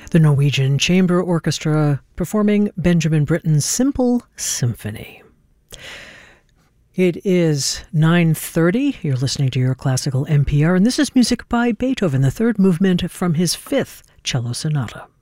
The Norwegian Chamber Orchestra performing Benjamin Britten's Simple Symphony. It is 9:30. You're listening to your classical NPR, and this is music by Beethoven, the third movement from his fifth cello sonata.